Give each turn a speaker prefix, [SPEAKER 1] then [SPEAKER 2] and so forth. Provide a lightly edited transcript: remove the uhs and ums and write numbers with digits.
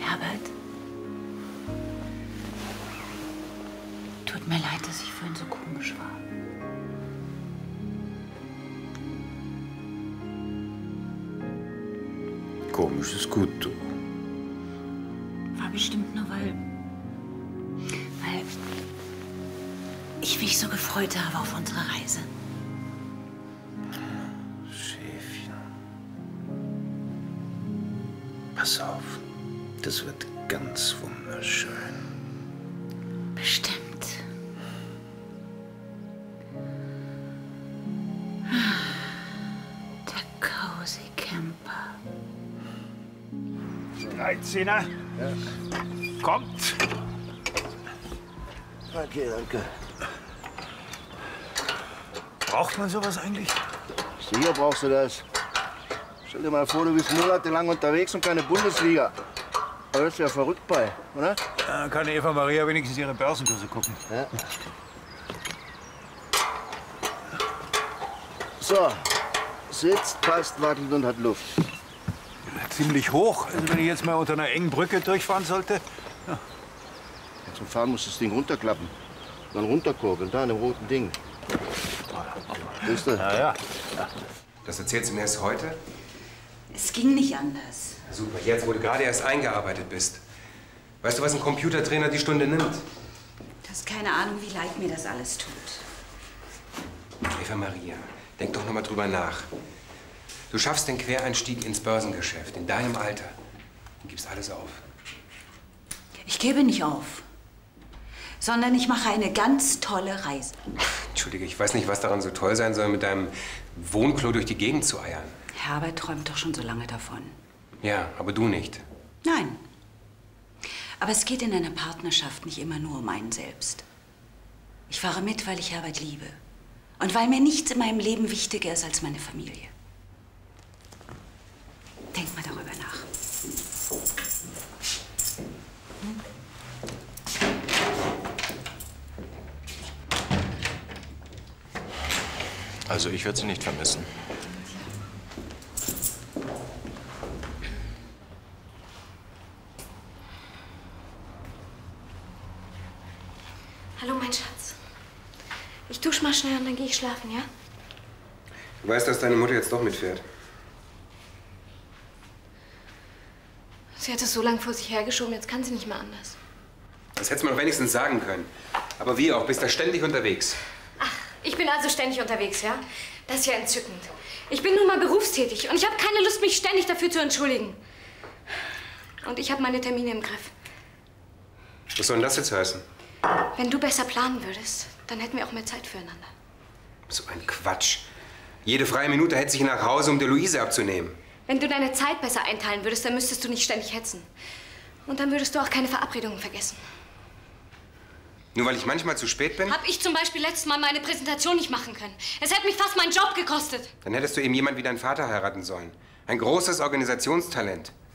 [SPEAKER 1] Herbert? Tut mir leid, dass ich vorhin so komisch war.
[SPEAKER 2] Komisch ist gut, du.
[SPEAKER 1] War bestimmt nur, weil ich mich so gefreut habe auf unsere Reise.
[SPEAKER 2] Schäfchen. Pass auf, das wird ganz wunderschön.
[SPEAKER 1] Bestimmt. Der Cozy Camper.
[SPEAKER 3] 13er. Ja. Kommt.
[SPEAKER 2] Okay, danke.
[SPEAKER 3] Braucht man sowas eigentlich?
[SPEAKER 2] Sicher brauchst du das. Stell dir mal vor, du bist monatelang unterwegs und keine Bundesliga. Aber das wäre verrückt bei, oder?
[SPEAKER 3] Ja, kann Eva Maria wenigstens ihre Börsenkurse gucken.
[SPEAKER 2] Ja. So, sitzt, passt, wackelt und hat Luft.
[SPEAKER 3] Ziemlich hoch. Also wenn ich jetzt mal unter einer engen Brücke durchfahren sollte. Ja.
[SPEAKER 2] Zum Fahren musst du das Ding runterklappen. Dann runterkurbeln, da an dem roten Ding. Siehst du?
[SPEAKER 3] Ja, ja.
[SPEAKER 4] Das erzählst du mir erst heute?
[SPEAKER 1] Es ging nicht anders.
[SPEAKER 4] Super, jetzt, wo du gerade erst eingearbeitet bist. Weißt du, was ein Computertrainer die Stunde nimmt?
[SPEAKER 1] Du hast keine Ahnung, wie leid mir das alles tut.
[SPEAKER 4] Eva Maria, denk doch noch mal drüber nach. Du schaffst den Quereinstieg ins Börsengeschäft, in deinem Alter. Und gibst alles auf.
[SPEAKER 1] Ich gebe nicht auf, sondern ich mache eine ganz tolle Reise.
[SPEAKER 4] Entschuldige, ich weiß nicht, was daran so toll sein soll, mit deinem Wohnklo durch die Gegend zu eiern.
[SPEAKER 1] Herbert träumt doch schon so lange davon.
[SPEAKER 4] Ja, aber du nicht.
[SPEAKER 1] Nein. Aber es geht in einer Partnerschaft nicht immer nur um einen selbst. Ich fahre mit, weil ich Herbert liebe. Und weil mir nichts in meinem Leben wichtiger ist als meine Familie. Denk mal darüber nach.
[SPEAKER 5] Also ich werde sie nicht vermissen.
[SPEAKER 6] Hallo, mein Schatz. Ich dusche mal schnell und dann gehe ich schlafen, ja?
[SPEAKER 4] Du weißt, dass deine Mutter jetzt doch mitfährt.
[SPEAKER 6] Sie hat es so lange vor sich hergeschoben, jetzt kann sie nicht mehr anders.
[SPEAKER 4] Das hätte man wenigstens sagen können. Aber wie auch, bist da ständig unterwegs.
[SPEAKER 6] Ach, ich bin also ständig unterwegs, ja? Das ist ja entzückend. Ich bin nun mal berufstätig und ich habe keine Lust, mich ständig dafür zu entschuldigen. Und ich habe meine Termine im Griff.
[SPEAKER 4] Was soll denn das jetzt heißen?
[SPEAKER 6] Wenn du besser planen würdest, dann hätten wir auch mehr Zeit füreinander.
[SPEAKER 4] So ein Quatsch. Jede freie Minute hetze ich nach Hause, um dir Luise abzunehmen.
[SPEAKER 6] Wenn du deine Zeit besser einteilen würdest, dann müsstest du nicht ständig hetzen. Und dann würdest du auch keine Verabredungen vergessen.
[SPEAKER 4] Nur weil ich manchmal zu spät bin?
[SPEAKER 6] Hab ich zum Beispiel letztes Mal meine Präsentation nicht machen können. Es hätte mich fast meinen Job gekostet.
[SPEAKER 4] Dann hättest du eben jemand wie deinen Vater heiraten sollen. Ein großes Organisationstalent.